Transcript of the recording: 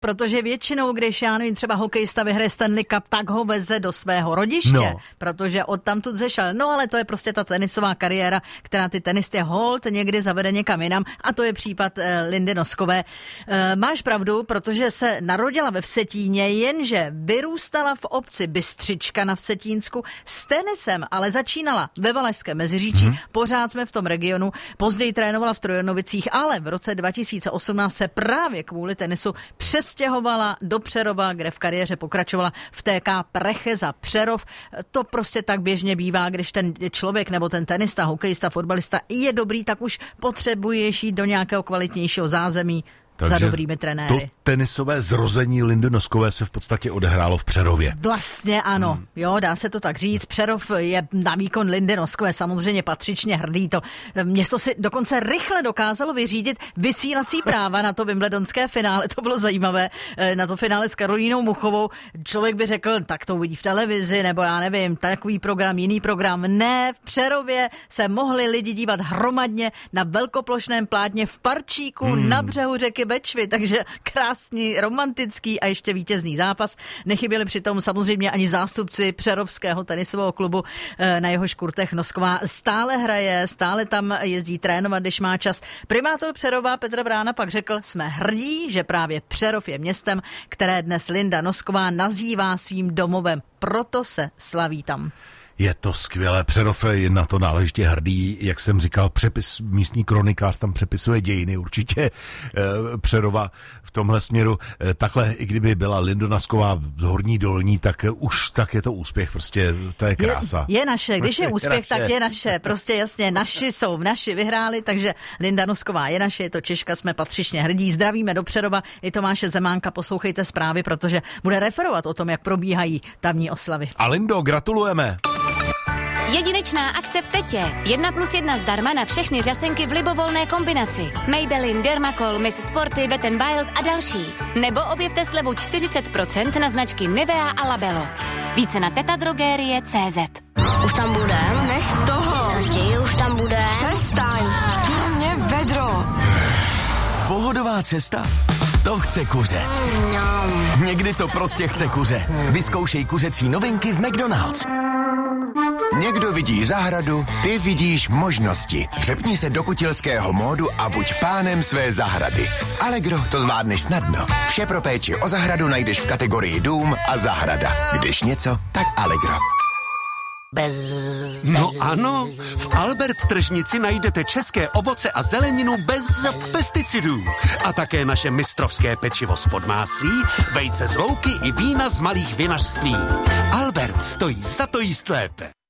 Protože většinou, když já nevím, třeba hokejista vyhraje Stanley Cup, tak ho veze do svého rodiště, protože odtamtud zešel. No ale to je prostě ta tenisová kariéra, která ty tenisty hold někdy zavede někam jinam a to je případ Lindy Noskové. Máš pravdu, protože se narodila ve Vsetíně, jenže vyrůstala v obci Bystřička na Vsetínsku s tenisem, ale začínala ve Valašském Meziříčí, pořád jsme v tom regionu, později trénovala v Trojanovicích, ale v roce 2018 se právě kvůli tenisu přestěhovala do Přerova, kde v kariéře pokračovala v TK Precheza Přerov. To prostě tak běžně bývá, když ten člověk nebo ten tenista, hokejista, fotbalista je dobrý, tak už potřebuješ jít do nějakého kvalitnějšího zázemí. Takže za dobrými trenéry. To tenisové zrození Lindy Noskové se v podstatě odehrálo v Přerově. Vlastně ano, jo, dá se to tak říct. Přerov je na výkon Lindy Noskové samozřejmě patřičně hrdý. To město si dokonce rychle dokázalo vyřídit vysílací práva na to wimbledonské finále. To bylo zajímavé, na to finále s Karolínou Muchovou. Člověk by řekl, tak to uvidí v televizi, nebo já nevím, takový program, jiný program. Ne, v Přerově se mohli lidi dívat hromadně na velkoplošném plátně v parčíku na břehu řeky Bečvy, takže krásný, romantický a ještě vítězný zápas. Nechyběli přitom samozřejmě ani zástupci Přerovského tenisového klubu, na jehož kurtech Nosková stále hraje, stále tam jezdí trénovat, když má čas. Primátor Přerova Petr Vrána pak řekl, jsme hrdí, že právě Přerov je městem, které dnes Linda Nosková nazývá svým domovem. Proto se slaví tam. Je to skvělé, Přerov je na to náležitě hrdý, jak jsem říkal, místní kronikář tam přepisuje dějiny určitě Přerova v tomhle směru. Takhle, i kdyby byla Linda Nosková z Horní Dolní, tak už tak je to úspěch, prostě to je krása. Je naše, když je úspěch, tak je naše, prostě jasně, naši vyhráli, takže Linda Nosková je naše, je to Češka, jsme patřičně hrdí, zdravíme do Přerova, i Tomáše Zemánka, poslouchejte zprávy, protože bude referovat o tom, jak probíhají tamní oslavy. A Lindo, gratulujeme! Jedinečná akce v Tetě. 1+1 zdarma na všechny řasenky v libovolné kombinaci. Maybelline, Dermacol, Miss Sporty, Wet n Wild a další. Nebo objevte slevu 40% na značky Nivea a Labello. Více na tetadrogerie.cz. Už tam bude? Nech toho. Každý už tam bude. Přestaň. Chtěl mě vedro. Pohodová cesta? To chce kuře. Někdy to prostě chce kuře. Vyzkoušej kuřecí novinky v McDonald's. Někdo vidí zahradu, ty vidíš možnosti. Přepni se do kutilského módu a buď pánem své zahrady. S Allegro to zvládneš snadno. Vše pro péči o zahradu najdeš v kategorii dům a zahrada. Když něco, tak Allegro. No ano, v Albert tržnici najdete české ovoce a zeleninu bez pesticidů. A také naše mistrovské pečivo z Podmáslí, vejce z louky i vína z malých vinařství. Albert stojí za to jíst lépe.